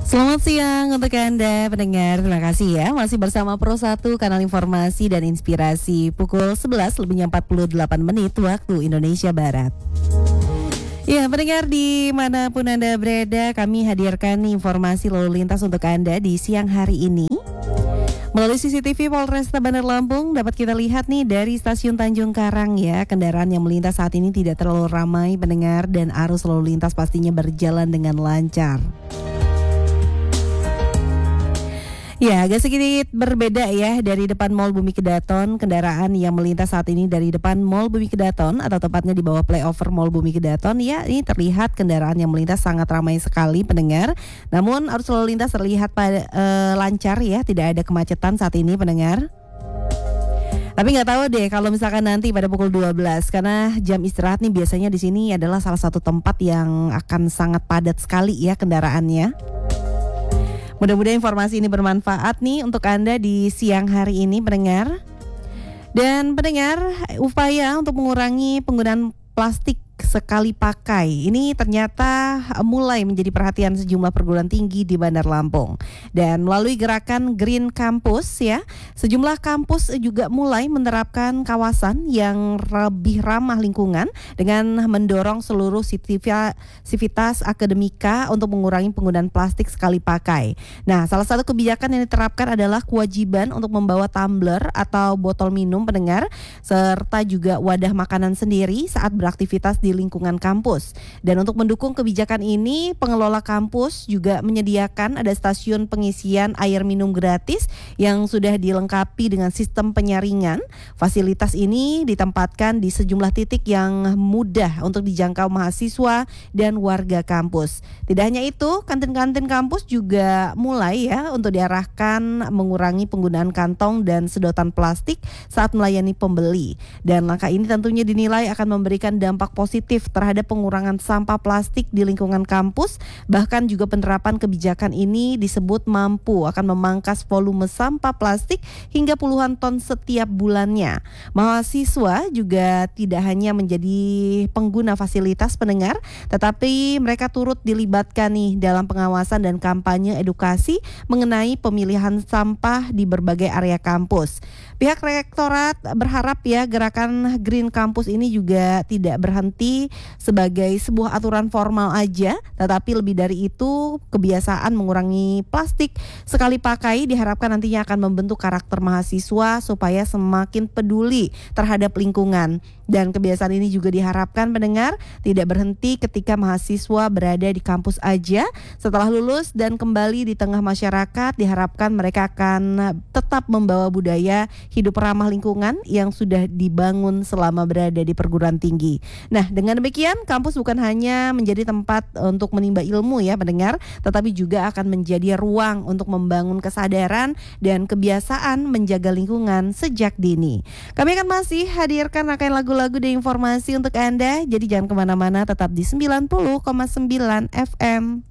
Selamat siang untuk Anda pendengar, terima kasih ya masih bersama Pro 1 kanal informasi dan inspirasi pukul 11 lebihnya 48 menit waktu Indonesia Barat. Ya pendengar dimanapun Anda berada, kami hadirkan informasi lalu lintas untuk Anda di siang hari ini. Melalui CCTV Polresta Bandar Lampung dapat kita lihat nih dari stasiun Tanjung Karang ya, kendaraan yang melintas saat ini tidak terlalu ramai pendengar dan arus lalu lintas pastinya berjalan dengan lancar. Ya, agak sedikit berbeda ya dari depan Mall Bumi Kedaton. Kendaraan yang melintas saat ini dari depan Mall Bumi Kedaton atau tepatnya di bawah flyover Mall Bumi Kedaton. Ya, ini terlihat kendaraan yang melintas sangat ramai sekali pendengar. Namun arus lalu lintas terlihat lancar ya, tidak ada kemacetan saat ini pendengar. Tapi nggak tahu deh kalau misalkan nanti pada pukul 12 karena jam istirahat nih biasanya di sini adalah salah satu tempat yang akan sangat padat sekali ya kendaraannya. Mudah-mudahan informasi ini bermanfaat nih untuk Anda di siang hari ini pendengar. Dan pendengar, upaya untuk mengurangi penggunaan plastik sekali pakai ini ternyata mulai menjadi perhatian sejumlah perguruan tinggi di Bandar Lampung. Dan melalui gerakan Green Campus ya, sejumlah kampus juga mulai menerapkan kawasan yang lebih ramah lingkungan dengan mendorong seluruh sivitas akademika untuk mengurangi penggunaan plastik sekali pakai. Nah, salah satu kebijakan yang diterapkan adalah kewajiban untuk membawa tumbler atau botol minum pendengar serta juga wadah makanan sendiri saat beraktivitas di lingkungan kampus. Dan untuk mendukung kebijakan ini, pengelola kampus juga menyediakan ada stasiun pengisian air minum gratis yang sudah dilengkapi dengan sistem penyaringan. Fasilitas ini ditempatkan di sejumlah titik yang mudah untuk dijangkau mahasiswa dan warga kampus. Tidak hanya itu, kantin-kantin kampus juga mulai ya untuk diarahkan mengurangi penggunaan kantong dan sedotan plastik saat melayani pembeli. Dan langkah ini tentunya dinilai akan memberikan dampak positif terhadap pengurangan sampah plastik di lingkungan kampus. Bahkan juga penerapan kebijakan ini disebut mampu akan memangkas volume sampah plastik hingga puluhan ton setiap bulannya. Mahasiswa juga tidak hanya menjadi pengguna fasilitas pendengar, tetapi mereka turut dilibatkan nih dalam pengawasan dan kampanye edukasi mengenai pemilihan sampah di berbagai area kampus. Pihak rektorat berharap ya gerakan Green Campus ini juga tidak berhenti sebagai sebuah aturan formal aja, tetapi lebih dari itu kebiasaan mengurangi plastik sekali pakai diharapkan nantinya akan membentuk karakter mahasiswa supaya semakin peduli terhadap lingkungan. Dan kebiasaan ini juga diharapkan pendengar tidak berhenti ketika mahasiswa berada di kampus aja. Setelah lulus dan kembali di tengah masyarakat, diharapkan mereka akan tetap membawa budaya hidup ramah lingkungan yang sudah dibangun selama berada di perguruan tinggi. Nah, dengan demikian kampus bukan hanya menjadi tempat untuk menimba ilmu ya pendengar, tetapi juga akan menjadi ruang untuk membangun kesadaran dan kebiasaan menjaga lingkungan sejak dini. Kami akan masih hadirkan rangkaian lagu-lagu dan informasi untuk Anda, jadi jangan kemana-mana, tetap di 90,9 FM.